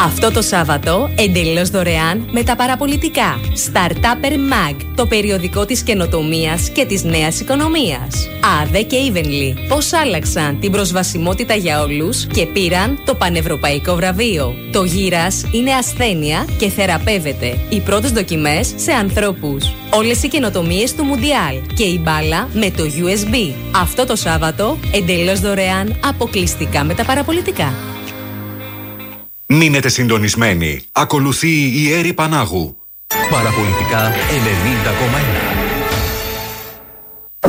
Αυτό το Σάββατο, εντελώς δωρεάν με τα παραπολιτικά. Startupper Mag, το περιοδικό της καινοτομίας και της νέας οικονομίας. Άδε και Evenly, πώς άλλαξαν την προσβασιμότητα για όλους και πήραν το πανευρωπαϊκό βραβείο. Το γύρας είναι ασθένεια και θεραπεύεται. Οι πρώτες δοκιμές σε ανθρώπους. Όλες οι καινοτομίες του Μουντιάλ και η μπάλα με το USB. Αυτό το Σάββατο, εντελώς δωρεάν, αποκλειστικά με τα παραπολιτικά. Μείνετε συντονισμένοι. Ακολουθεί η Έρη Πανάγου. Παραπολιτικά 90,1.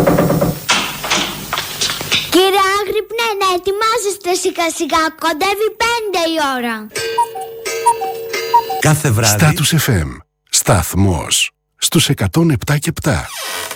Κύριε Άγρυπνε, να ετοιμάζεστε σιγά σιγά. Κοντεύει 5 η ώρα. Κάθε βράδυ Status FM. Σταθμός στους 107 και 7.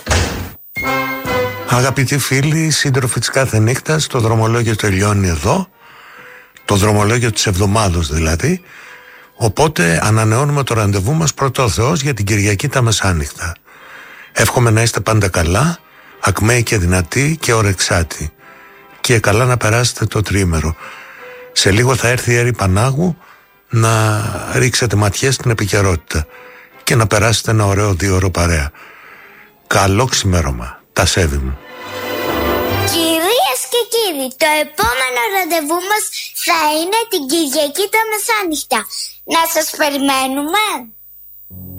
Αγαπητοί φίλοι, σύντροφοι της κάθε νύχτας, το δρομολόγιο τελειώνει εδώ. Το δρομολόγιο της εβδομάδος δηλαδή. Οπότε ανανεώνουμε το ραντεβού μας πρώτο ο Θεός για την Κυριακή τα μεσάνυχτα. Εύχομαι να είστε πάντα καλά, ακμαίοι και δυνατοί και ορεξάτοι. Και καλά να περάσετε το τριήμερο. Σε λίγο θα έρθει η Έρη Πανάγου να ρίξετε ματιές στην επικαιρότητα και να περάσετε ένα ωραίο 2ωρο παρέα. Καλό ξημέρωμα, τα σέβη μου. Κυρίες και κύριοι, το επόμενο ραντεβού μας θα είναι την Κυριακή τα μεσάνυχτα. Να σας περιμένουμε.